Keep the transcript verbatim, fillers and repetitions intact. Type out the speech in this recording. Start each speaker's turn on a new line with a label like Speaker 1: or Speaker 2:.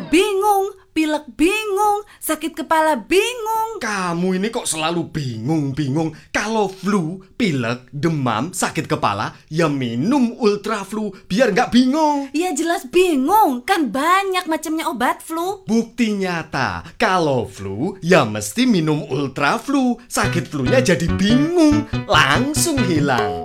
Speaker 1: Flu bingung, pilek bingung, sakit kepala bingung.
Speaker 2: Kamu ini kok selalu bingung-bingung. Kalau flu, pilek, demam, sakit kepala, ya minum Ultra Flu biar nggak bingung.
Speaker 1: Ya jelas bingung, kan banyak macamnya obat flu.
Speaker 2: Bukti nyata, kalau flu, ya mesti minum Ultra Flu. Sakit flunya jadi bingung, langsung hilang.